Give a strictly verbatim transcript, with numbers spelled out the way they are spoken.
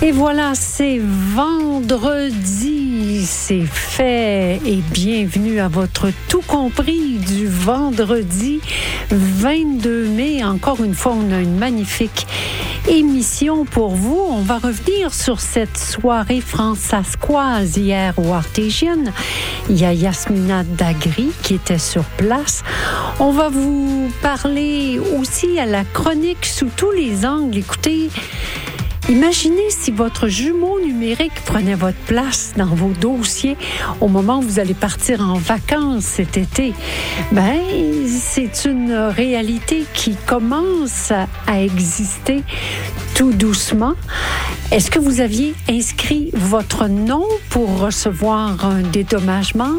Et voilà, c'est vendredi, c'est fait et bienvenue à votre tout compris du vendredi vingt-deux mai. Encore une fois, on a une magnifique émission pour vous. On va revenir sur cette soirée fransaskoise hier au Artesian. Il y a Yasmina Dagri qui était sur place. On va vous parler aussi à la chronique sous tous les angles. Écoutez, imaginez si votre jumeau numérique prenait votre place dans vos dossiers au moment où vous allez partir en vacances cet été. Ben, c'est une réalité qui commence à exister tout doucement. Est-ce que vous aviez inscrit votre nom pour recevoir un dédommagement?